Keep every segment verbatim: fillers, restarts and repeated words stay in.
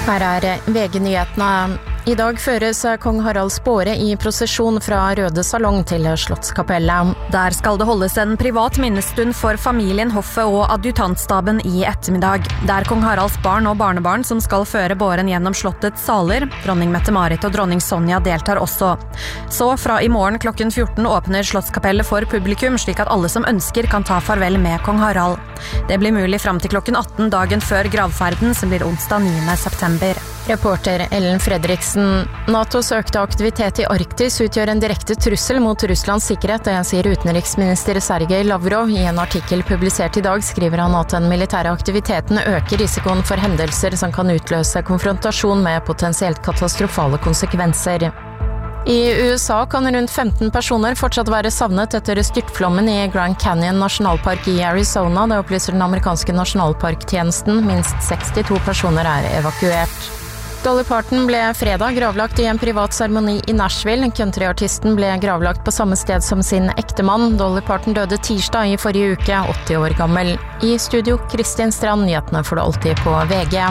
Her er V G-nyhetene. I dag føres kong Haralds båre i prosesjon fra Røde Salong til Slottskapellet. Der skal det holdes en privat minnestund for familien, hoffet og adjutantstaben i ettermiddag. Det er kong Haralds barn og barnebarn som skal føre båren gjennom slottets saler. Dronning Mette-Marit og dronning Sonja deltar også. Så fra i morgen klokken fjorten åpner Slottskapellet for publikum, slik at alle som ønsker kan ta farvel med kong Harald. Det blir mulig frem til klokken atten dagen før gravferden, som blir onsdag niende september. Reporter Ellen Fredriksen. NATOs økte aktivitet i Arktis utgjør en direkte trussel mot Russlands sikkerhet, det sier utenriksminister Sergej Lavrov. I en artikkel publisert i dag skriver han at den militære aktiviteten øker risikoen for hendelser som kan utløse konfrontasjon med potensielt katastrofale konsekvenser. I U S A kan rundt femten personer fortsatt være savnet etter styrtflommen i Grand Canyon nasjonalpark i Arizona. Det opplyser den amerikanske nasjonalparktjenesten. Minst sekstito personer er evakuert. Dolly Parton ble fredag gravlagt i en privat seremoni i Nashville. Countryartisten ble gravlagt på samme sted som sin ektemann. Dolly Parton døde tirsdag i forrige uke, åtti år gammel. I studio, Kristin Strand, nyhetene får du alltid på V G.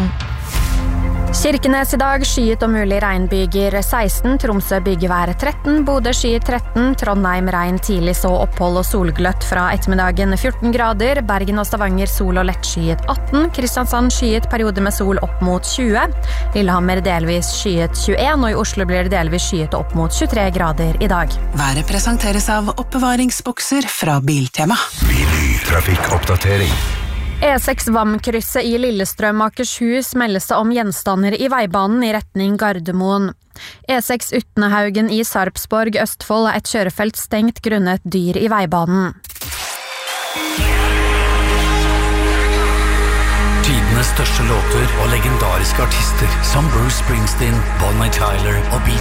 Kirkenes i dag, skyet og mulig regnbyger seksten, Tromsø byggevær tretten, Bodø skyet tretten, Trondheim regn tidlig så opphold og solgløtt fra ettermiddagen fjorten grader, Bergen og Stavanger sol og lett skyet atten, Kristiansand skyet periode med sol opp mot tjue, Lillehammer delvis skyet tjueen, og i Oslo blir det delvis skyet opp mot tjuetre grader i dag. Været presenteres av oppbevaringsbokser fra Biltema. Trafikkoppdatering. E seks Vamkrysset i Lillestrøm Akershus meldes det om gjenstander i veibanen i retning Gardermoen. E seks Utnehaugen i Sarpsborg, Østfold er et kjørefelt stengt grunnet dyr i veibanen. Tidenes største låter og legendariske artister som Bruce Springsteen, Bonnie Tyler og Beatles.